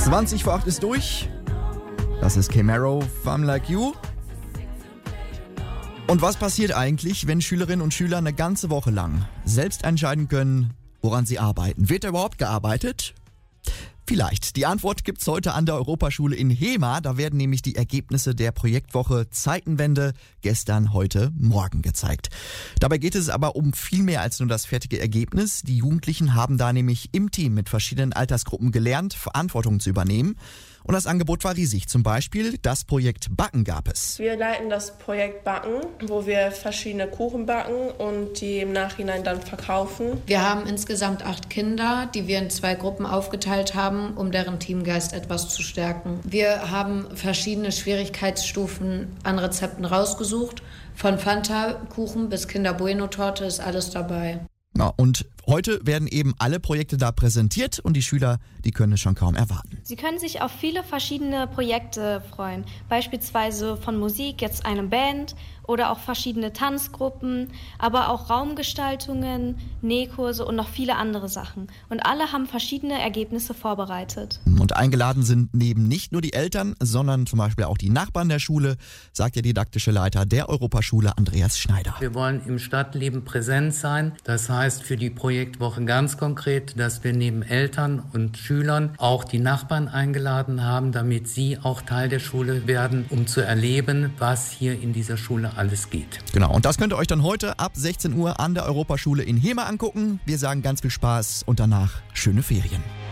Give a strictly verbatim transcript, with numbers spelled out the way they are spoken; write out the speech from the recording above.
zwanzig vor acht ist durch. Das ist Camaro, Fun Like You. Und was passiert eigentlich, wenn Schülerinnen und Schüler eine ganze Woche lang selbst entscheiden können, woran sie arbeiten? Wird da überhaupt gearbeitet? Vielleicht. Die Antwort gibt's heute an der Europaschule in Hemer. Da werden nämlich die Ergebnisse der Projektwoche Zeitenwende gestern, heute, morgen gezeigt. Dabei geht es aber um viel mehr als nur das fertige Ergebnis. Die Jugendlichen haben da nämlich im Team mit verschiedenen Altersgruppen gelernt, Verantwortung zu übernehmen. Und das Angebot war riesig. Zum Beispiel das Projekt Backen gab es. Wir leiten das Projekt Backen, wo wir verschiedene Kuchen backen und die im Nachhinein dann verkaufen. Wir haben insgesamt acht Kinder, die wir in zwei Gruppen aufgeteilt haben, um deren Teamgeist etwas zu stärken. Wir haben verschiedene Schwierigkeitsstufen an Rezepten rausgesucht. Von Fanta-Kuchen bis Kinder-Bueno-Torte ist alles dabei. Ja, und heute werden eben alle Projekte da präsentiert und die Schüler, die können es schon kaum erwarten. Sie können sich auf viele verschiedene Projekte freuen, beispielsweise von Musik, jetzt eine Band oder auch verschiedene Tanzgruppen, aber auch Raumgestaltungen, Nähkurse und noch viele andere Sachen. Und alle haben verschiedene Ergebnisse vorbereitet. Und eingeladen sind neben nicht nur die Eltern, sondern zum Beispiel auch die Nachbarn der Schule, sagt der didaktische Leiter der Europaschule, Andreas Schneider. Wir wollen im Stadtleben präsent sein. Das heißt für die Projektwoche ganz konkret, dass wir neben Eltern und Schülern auch die Nachbarn eingeladen haben, damit sie auch Teil der Schule werden, um zu erleben, was hier in dieser Schule alles geht. Genau, und das könnt ihr euch dann heute ab sechzehn Uhr an der Europaschule in Hemer angucken. Wir sagen ganz viel Spaß und danach schöne Ferien.